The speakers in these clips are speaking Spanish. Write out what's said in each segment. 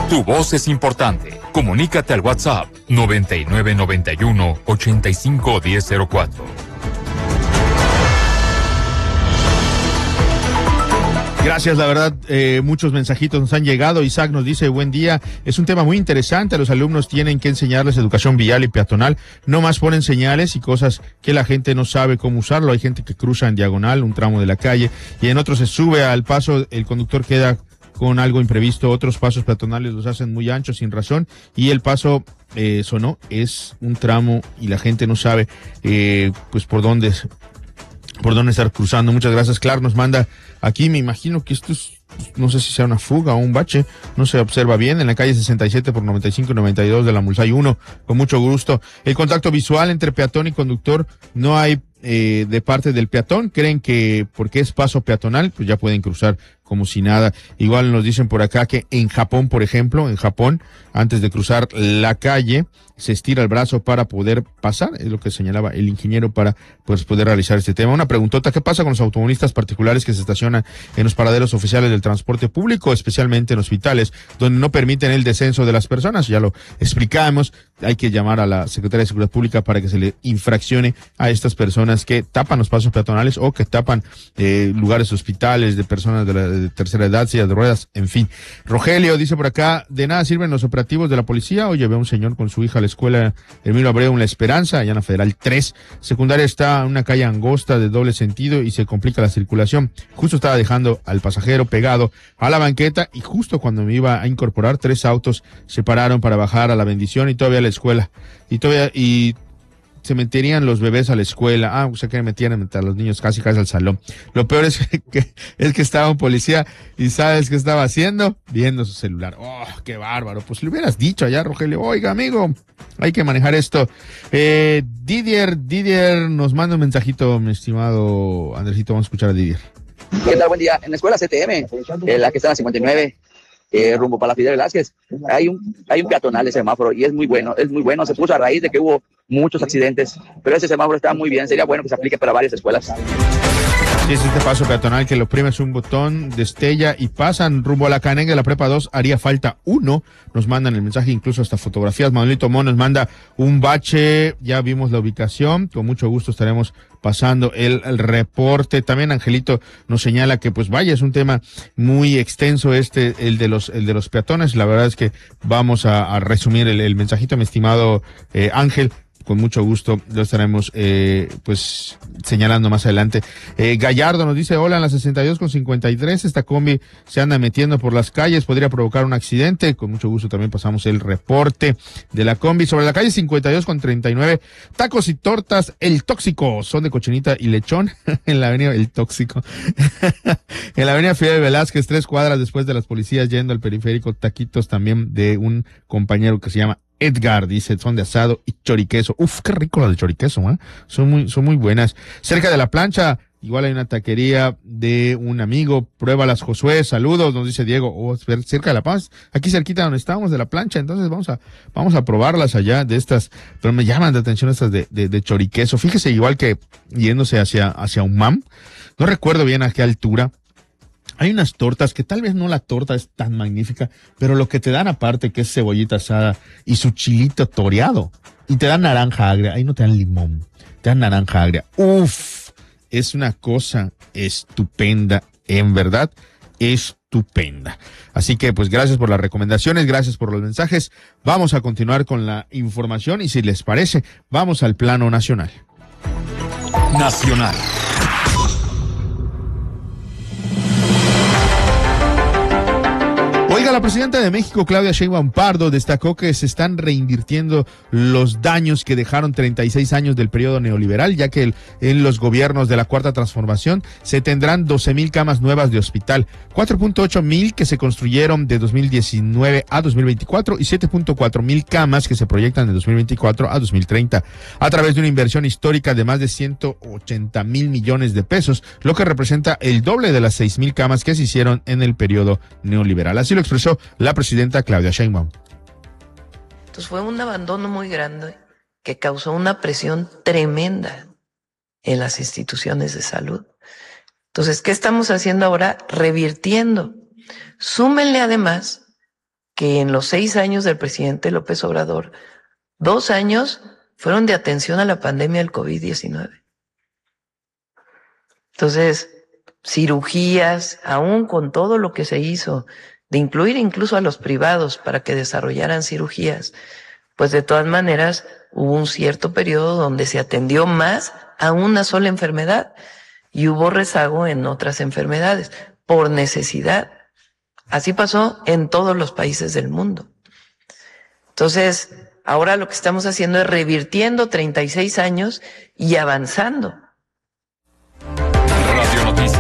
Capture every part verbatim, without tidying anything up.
Tu voz es importante. Comunícate al WhatsApp noventa y nueve noventa y uno ochenta y cinco diez cero cuatro. Gracias, la verdad, eh, muchos mensajitos nos han llegado. Isaac nos dice, buen día, es un tema muy interesante, los alumnos tienen que enseñarles educación vial y peatonal, no más ponen señales y cosas que la gente no sabe cómo usarlo, hay gente que cruza en diagonal un tramo de la calle y en otros se sube al paso, el conductor queda con algo imprevisto, otros pasos peatonales los hacen muy anchos sin razón y el paso, eh, eso no, es un tramo y la gente no sabe, eh, pues por dónde por dónde estar cruzando. Muchas gracias. Clark nos manda aquí, me imagino que esto es, no sé si sea una fuga o un bache, no se observa bien, en la calle sesenta y siete por noventa y cinco y noventa y dos de la Mulsay uno, con mucho gusto. El contacto visual entre peatón y conductor no hay eh, de parte del peatón, creen que porque es paso peatonal, pues ya pueden cruzar como si nada. Igual nos dicen por acá que en Japón, por ejemplo, en Japón, antes de cruzar la calle, se estira el brazo para poder pasar, es lo que señalaba el ingeniero para pues poder realizar este tema. Una preguntota, ¿qué pasa con los automovilistas particulares que se estacionan en los paraderos oficiales del transporte público, especialmente en hospitales, donde no permiten el descenso de las personas? Ya lo explicamos, hay que llamar a la Secretaría de Seguridad Pública para que se le infraccione a estas personas que tapan los pasos peatonales o que tapan eh, lugares hospitales de personas de la de tercera edad, sillas de ruedas, en fin. Rogelio dice por acá, de nada sirven los operativos de la policía. Oye, ve a un señor con su hija a la escuela Emilio Abreu en La Esperanza, allá en la Federal tres. Secundaria está en una calle angosta de doble sentido y se complica la circulación. Justo estaba dejando al pasajero pegado a la banqueta y justo cuando me iba a incorporar, tres autos se pararon para bajar a la Bendición y todavía a la escuela. Y todavía, y se meterían los bebés a la escuela, ah, o sea que metían a los niños casi casi al salón. Lo peor es que, es que estaba un policía y ¿sabes qué estaba haciendo? Viendo su celular. Oh, qué bárbaro. Pues le hubieras dicho allá, Rogelio, oiga, amigo, hay que manejar esto. Eh, Didier, Didier nos manda un mensajito, mi estimado Andresito, vamos a escuchar a Didier. ¿Qué tal? Buen día. En la escuela C T M, eh, la que está en la cincuenta y nueve, Eh, rumbo para la Fidel Velázquez, hay un hay un peatonal de semáforo y es muy bueno, es muy bueno, se puso a raíz de que hubo muchos accidentes, pero ese semáforo está muy bien, sería bueno que se aplique para varias escuelas. Sí, es este paso peatonal que lo oprimes un botón, destella y pasan rumbo a la Canenga de la Prepa dos, haría falta uno, nos mandan el mensaje, incluso hasta fotografías. Manuelito Mon nos manda un bache, ya vimos la ubicación, con mucho gusto estaremos pasando el, el reporte. También Angelito nos señala que pues vaya, es un tema muy extenso este, el de los, el de los peatones. La verdad es que vamos a, a resumir el, el mensajito, mi estimado eh, Ángel. Con mucho gusto lo estaremos eh, pues señalando más adelante. Eh, Gallardo nos dice, hola, en la sesenta y dos con cincuenta y tres, esta combi se anda metiendo por las calles, podría provocar un accidente. Con mucho gusto también pasamos el reporte de la combi. Sobre la calle cincuenta y dos con treinta y nueve, tacos y tortas, El Tóxico, son de cochinita y lechón, en la avenida El Tóxico. En la avenida Fidel Velázquez, tres cuadras después de las policías yendo al periférico, taquitos también de un compañero que se llama Edgar, dice, son de asado y choriqueso. Uf, qué rico las de choriqueso, ¿eh? Son muy, son muy buenas. Cerca de la plancha, igual hay una taquería de un amigo. Pruébalas, Josué, saludos, nos dice Diego. Oh, cerca de La Paz, aquí cerquita donde estábamos de la plancha, entonces vamos a, vamos a probarlas allá de estas, pero me llaman de atención estas de, de, de choriqueso. Fíjese, igual que yéndose hacia, hacia Umam, no recuerdo bien a qué altura, hay unas tortas que tal vez no la torta es tan magnífica, pero lo que te dan aparte, que es cebollita asada y su chilito toreado, y te dan naranja agria, ahí no te dan limón, te dan naranja agria. Uf, es una cosa estupenda, en verdad, estupenda. Así que pues gracias por las recomendaciones, gracias por los mensajes. Vamos a continuar con la información y si les parece, vamos al plano nacional. Nacional. Oiga, la presidenta de México, Claudia Sheinbaum Pardo, destacó que se están reinvirtiendo los daños que dejaron treinta y seis años del periodo neoliberal, ya que el, en los gobiernos de la Cuarta Transformación se tendrán doce mil camas nuevas de hospital, cuatro punto ocho mil que se construyeron de dos mil diecinueve a dos mil veinticuatro y siete punto cuatro mil camas que se proyectan de dos mil veinticuatro a dos mil treinta, a través de una inversión histórica de más de ciento ochenta mil millones de pesos, lo que representa el doble de las seis mil camas que se hicieron en el periodo neoliberal. Así lo expresó la presidenta Claudia Sheinbaum. Entonces fue un abandono muy grande que causó una presión tremenda en las instituciones de salud. Entonces, ¿qué estamos haciendo ahora? Revirtiendo. Súmenle además que en los seis años del presidente López Obrador, dos años fueron de atención a la pandemia del COVID diecinueve. Entonces, cirugías, aún con todo lo que se hizo, de incluir incluso a los privados para que desarrollaran cirugías, pues de todas maneras hubo un cierto periodo donde se atendió más a una sola enfermedad y hubo rezago en otras enfermedades por necesidad. Así pasó en todos los países del mundo. Entonces, ahora lo que estamos haciendo es revirtiendo treinta y seis años y avanzando. Radio Noticias.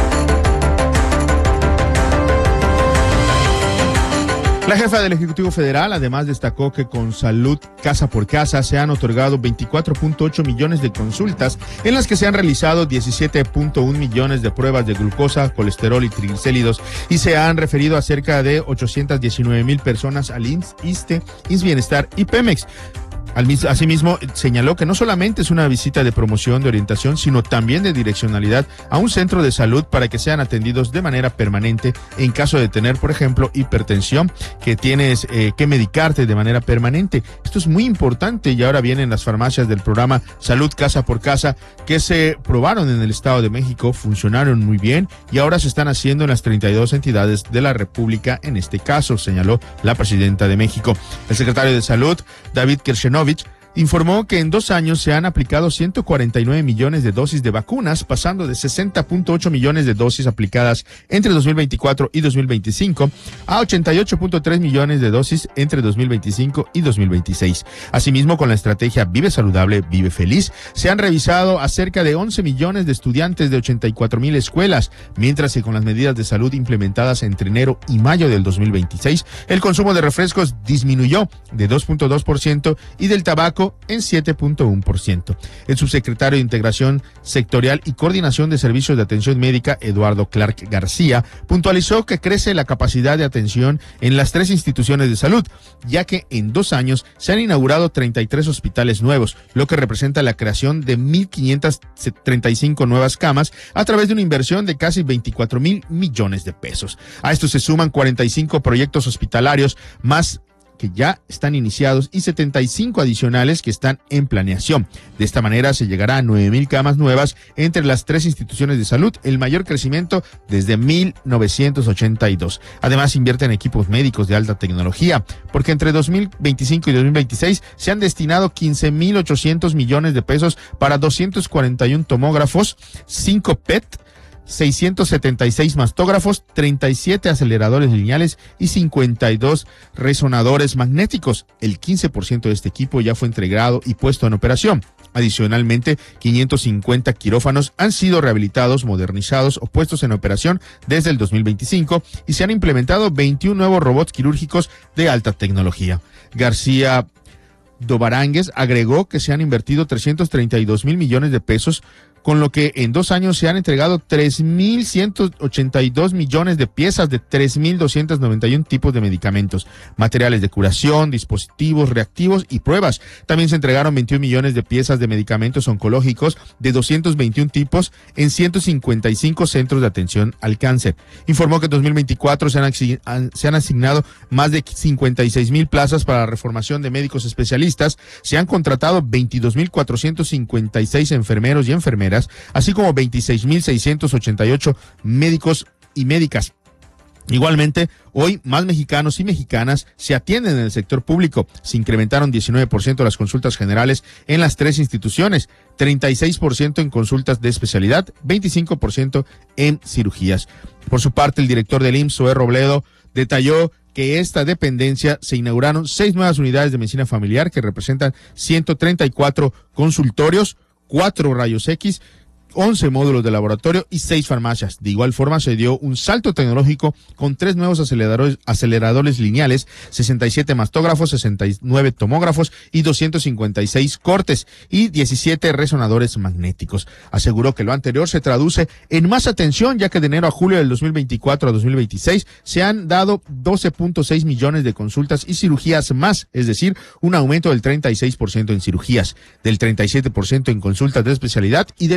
La jefa del Ejecutivo Federal además destacó que con Salud Casa por Casa se han otorgado veinticuatro punto ocho millones de consultas en las que se han realizado diecisiete punto uno millones de pruebas de glucosa, colesterol y triglicéridos y se han referido a cerca de ochocientas diecinueve mil personas al I M S S, ISSSTE, I M S S Bienestar y Pemex. Asimismo, señaló que no solamente es una visita de promoción, de orientación, sino también de direccionalidad a un centro de salud para que sean atendidos de manera permanente en caso de tener, por ejemplo, hipertensión, que tienes eh, que medicarte de manera permanente. Esto es muy importante y ahora vienen las farmacias del programa Salud Casa por Casa que se probaron en el Estado de México, funcionaron muy bien y ahora se están haciendo en las treinta y dos entidades de la República en este caso, señaló la presidenta de México. El secretario de Salud, David Kershenovich, informó que en dos años se han aplicado ciento cuarenta y nueve millones de dosis de vacunas, pasando de sesenta punto ocho millones de dosis aplicadas entre dos mil veinticuatro y dos mil veinticinco a ochenta y ocho punto tres millones de dosis entre dos mil veinticinco y dos mil veintiséis. Asimismo, con la estrategia Vive Saludable, Vive Feliz, se han revisado a cerca de once millones de estudiantes de ochenta y cuatro mil escuelas, mientras que con las medidas de salud implementadas entre enero y mayo del dos mil veintiséis, el consumo de refrescos disminuyó de dos punto dos por ciento y del tabaco en siete punto uno por ciento. El subsecretario de Integración Sectorial y Coordinación de Servicios de Atención Médica, Eduardo Clark García, puntualizó que crece la capacidad de atención en las tres instituciones de salud, ya que en dos años se han inaugurado treinta y tres hospitales nuevos, lo que representa la creación de mil quinientas treinta y cinco nuevas camas a través de una inversión de casi veinticuatro mil millones de pesos. A esto se suman cuarenta y cinco proyectos hospitalarios más que ya están iniciados y setenta y cinco adicionales que están en planeación. De esta manera se llegará a nueve mil camas nuevas entre las tres instituciones de salud, el mayor crecimiento desde mil novecientos ochenta y dos. Además, invierte en equipos médicos de alta tecnología, porque entre dos mil veinticinco y dos mil veintiséis se han destinado quince mil ochocientos millones de pesos para doscientos cuarenta y uno tomógrafos, cinco P E T, seiscientos setenta y seis mastógrafos, treinta y siete aceleradores lineales y cincuenta y dos resonadores magnéticos. El quince por ciento de este equipo ya fue entregado y puesto en operación. Adicionalmente, quinientos cincuenta quirófanos han sido rehabilitados, modernizados o puestos en operación desde el dos mil veinticinco y se han implementado veintiún nuevos robots quirúrgicos de alta tecnología. García Dobarangues agregó que se han invertido trescientos treinta y dos mil millones de pesos, con lo que en dos años se han entregado tres mil ciento ochenta y dos millones de piezas de tres mil doscientos noventa y uno tipos de medicamentos, materiales de curación, dispositivos reactivos y pruebas. También se entregaron veintiún millones de piezas de medicamentos oncológicos de doscientos veintiún tipos en ciento cincuenta y cinco centros de atención al cáncer. Informó que en dos mil veinticuatro se han, se han asignado más de cincuenta y seis mil plazas para la reformación de médicos especialistas, se han contratado veintidós mil cuatrocientos cincuenta y seis enfermeros y enfermeras, así como veintiséis mil seiscientos ochenta y ocho médicos y médicas. Igualmente, hoy más mexicanos y mexicanas se atienden en el sector público. Se incrementaron diecinueve por ciento las consultas generales en las tres instituciones, treinta y seis por ciento en consultas de especialidad, veinticinco por ciento en cirugías. Por su parte, el director del I M S S, Zoé Robledo, detalló que esta dependencia se inauguraron seis nuevas unidades de medicina familiar que representan ciento treinta y cuatro consultorios, cuatro rayos X, once módulos de laboratorio y seis farmacias. De igual forma, se dio un salto tecnológico con tres nuevos aceleradores, aceleradores lineales, sesenta y siete mastógrafos, sesenta y nueve tomógrafos y doscientos cincuenta y seis cortes y diecisiete resonadores magnéticos. Aseguró que lo anterior se traduce en más atención, ya que de enero a julio del dos mil veinticuatro a dos mil veintiséis se han dado doce punto seis millones de consultas y cirugías más, es decir, un aumento del treinta y seis por ciento en cirugías, del treinta y siete por ciento en consultas de especialidad y del doce por ciento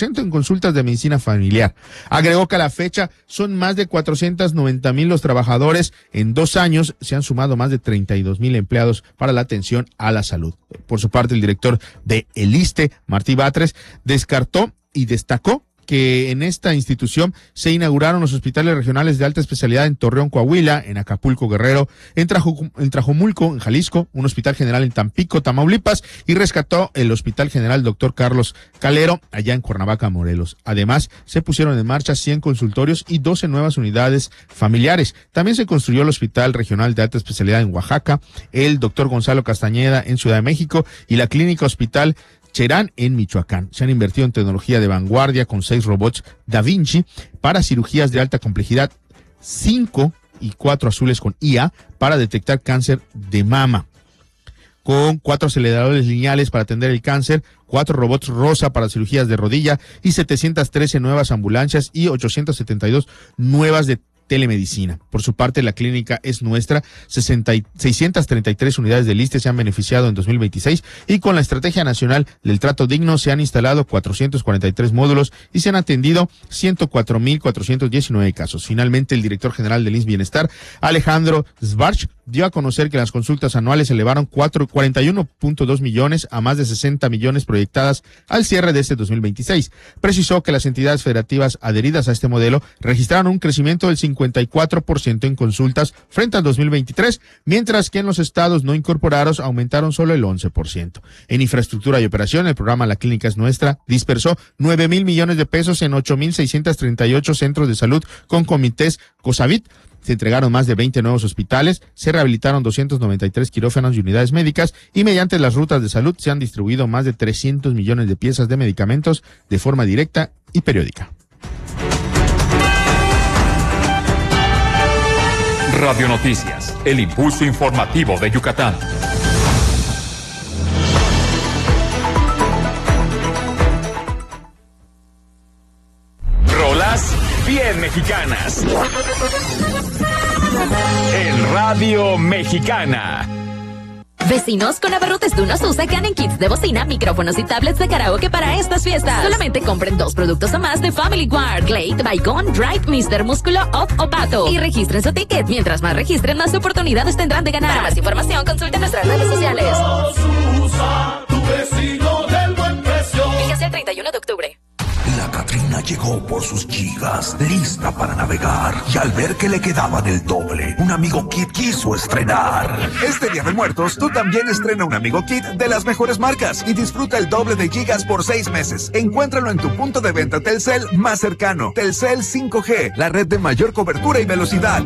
ciento en consultas de medicina familiar. Agregó que a la fecha son más de cuatrocientos noventa mil los trabajadores. En dos años se han sumado más de treinta y dos mil empleados para la atención a la salud. Por su parte, el director de el ISSSTE, Martí Batres, descartó y destacó que en esta institución se inauguraron los hospitales regionales de alta especialidad en Torreón, Coahuila, en Acapulco, Guerrero, en, Traju, en Trajomulco, en Jalisco, un hospital general en Tampico, Tamaulipas, y rescató el Hospital General Doctor Carlos Calero, allá en Cuernavaca, Morelos. Además, se pusieron en marcha cien consultorios y doce nuevas unidades familiares. También se construyó el Hospital Regional de Alta Especialidad en Oaxaca, el Doctor Gonzalo Castañeda en Ciudad de México y la Clínica Hospital Cherán en Michoacán. Se han invertido en tecnología de vanguardia con seis robots Da Vinci para cirugías de alta complejidad, cinco y cuatro azules con I A para detectar cáncer de mama, con cuatro aceleradores lineales para atender el cáncer, cuatro robots rosa para cirugías de rodilla y setecientas trece nuevas ambulancias y ochocientas setenta y dos nuevas de telemedicina. Por su parte, la clínica Es Nuestra, seiscientas treinta y tres unidades del ISSSTE se han beneficiado en dos mil veintiséis y con la Estrategia Nacional del Trato Digno se han instalado cuatrocientos cuarenta y tres módulos y se han atendido ciento cuatro mil cuatrocientos diecinueve casos. Finalmente, el director general del I M S S Bienestar, Alejandro Zbarch, dio a conocer que las consultas anuales se elevaron cuarenta y uno punto dos millones a más de sesenta millones proyectadas al cierre de este dos mil veintiséis. Precisó que las entidades federativas adheridas a este modelo registraron un crecimiento del cincuenta y cuatro por ciento en consultas frente al dos mil veintitrés, mientras que en los estados no incorporados aumentaron solo el once por ciento. En infraestructura y operación, el programa La Clínica Es Nuestra dispersó nueve mil millones de pesos en ocho mil seiscientos treinta y ocho centros de salud con comités COSAVIT. Se entregaron más de veinte nuevos hospitales, se rehabilitaron doscientos noventa y tres quirófanos y unidades médicas y mediante las rutas de salud se han distribuido más de trescientos millones de piezas de medicamentos de forma directa y periódica. Radio Noticias, el impulso informativo de Yucatán. Rolas bien mexicanas. En Radio Mexicana. Vecinos, con Abarrotes Tunos Usa ganen kits de bocina, micrófonos y tablets de karaoke para estas fiestas. Solamente compren dos productos o más de Family Guard, Glade, Baygon, Drive, mister Músculo, Off o Pato. Y registren su ticket. Mientras más registren, más oportunidades tendrán de ganar. Para más información, consulten nuestras redes sociales. Usa, tu vecino del buen precio. Fíjese el treinta y uno de octubre. La Catrina llegó por sus gigas, lista para navegar, y al ver que le quedaban el doble, un amigo Kit quiso estrenar. Este Día de Muertos, tú también estrena un amigo Kit de las mejores marcas y disfruta el doble de gigas por seis meses. Encuéntralo en tu punto de venta Telcel más cercano. Telcel cinco G, la red de mayor cobertura y velocidad.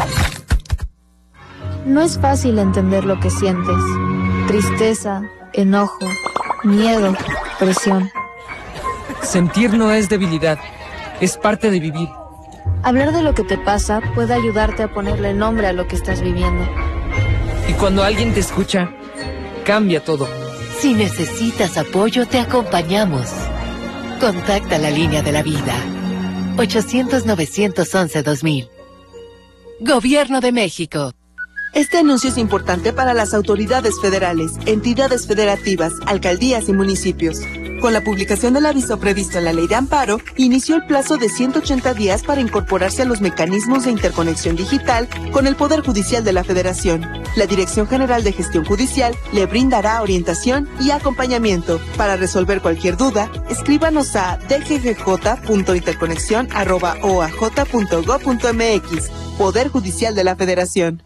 No es fácil entender lo que sientes. Tristeza, enojo, miedo, presión. Sentir no es debilidad, es parte de vivir. Hablar de lo que te pasa puede ayudarte a ponerle nombre a lo que estás viviendo. Y cuando alguien te escucha, cambia todo. Si necesitas apoyo, te acompañamos. Contacta la línea de la vida. ochocientos, novecientos once, dos mil. Gobierno de México. Este anuncio es importante para las autoridades federales, entidades federativas, alcaldías y municipios. Con la publicación del aviso previsto en la Ley de Amparo, inició el plazo de ciento ochenta días para incorporarse a los mecanismos de interconexión digital con el Poder Judicial de la Federación. La Dirección General de Gestión Judicial le brindará orientación y acompañamiento. Para resolver cualquier duda, escríbanos a d g g j punto interconexión arroba o a j punto gob punto m x. Poder Judicial de la Federación.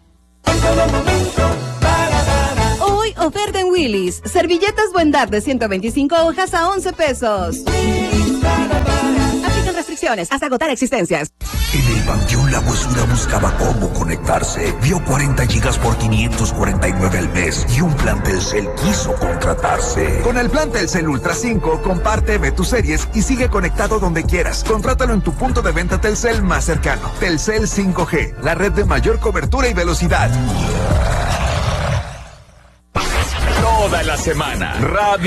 Hoy oferta en Willy's. Servilletas Buendar de ciento veinticinco hojas a once pesos. Aplican restricciones hasta agotar existencias. En el Panteón La Huesura buscaba cómo conectarse. Vio cuarenta gigas por quinientos cuarenta y nueve al mes y un plan Telcel quiso contratarse. Con el plan Telcel Ultra cinco, comparte, ve tus series y sigue conectado donde quieras. Contrátalo en tu punto de venta Telcel más cercano. Telcel cinco G, la red de mayor cobertura y velocidad. Toda la semana, Radio